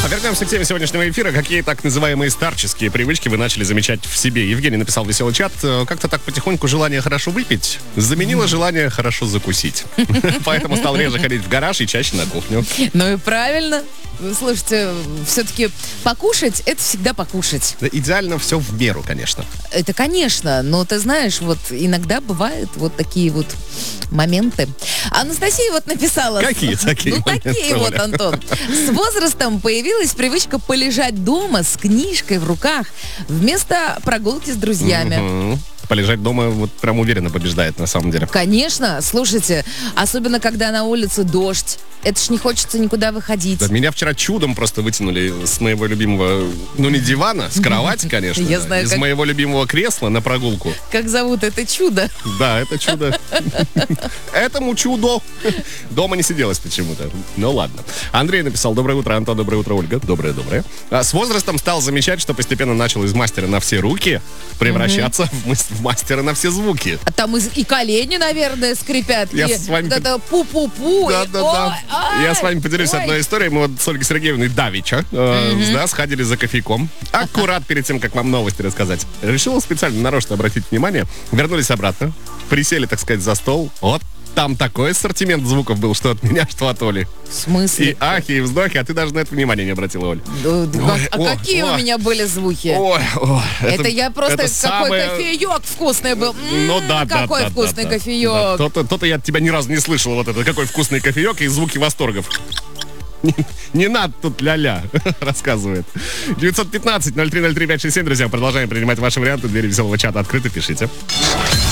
Вернемся к теме сегодняшнего эфира. Какие так называемые старческие привычки вы начали замечать в себе? Евгений написал в веселый чат. Как-то так потихоньку желание хорошо выпить заменило желание хорошо закусить. Поэтому стал реже ходить в гараж и чаще на кухню. Ну и правильно. Слушайте, все-таки покушать — это всегда покушать. Да, идеально все в меру, конечно. Это, конечно, но ты знаешь, вот иногда бывают вот такие вот моменты. Анастасия вот написала... Какие такие моменты, такие вот, Оля? Антон. С возрастом появилась привычка полежать дома с книжкой в руках вместо прогулки с друзьями. Мгм. Полежать дома вот прям уверенно побеждает на самом деле. Конечно, слушайте, особенно когда на улице дождь, это ж не хочется никуда выходить. Да, меня вчера чудом просто вытянули с моего любимого, ну не дивана, с кровати, конечно. Я да, знаю, из как- моего любимого кресла на прогулку. Как зовут это чудо? Да, это чудо. Этому чудо дома не сиделось почему-то. Ну ладно. Андрей написал: доброе утро, Антон, доброе утро, Ольга. Доброе. С возрастом стал замечать, что постепенно начал из мастера на все руки превращаться в мастера на все звуки. А там и колени, наверное, скрипят. Я и с вами вот это пу-пу-пу. и Да. ой, Я с вами поделюсь ой. одной историей. Мы вот с Ольгой Сергеевной давеча сходили за кофейком. Аккурат перед тем, как вам новости рассказать. Решил специально нарочно обратить внимание. Вернулись обратно. Присели, так сказать, за стол. Вот там такой ассортимент звуков был, что от меня, что от Оли. В смысле? И ахи, и вздохи, а ты даже на это внимание не обратила, Оль. Какие у меня были звуки? Ой, Это я просто это какой самое- кофеек вкусный был. Ну да. Какой вкусный Да. кофеек. То-то я от тебя ни разу не слышал вот это. Какой вкусный кофеек и звуки восторгов. Не надо тут ля-ля, рассказывает. 915-0303-567, друзья, продолжаем принимать ваши варианты. Двери веселого чата открыты, пишите.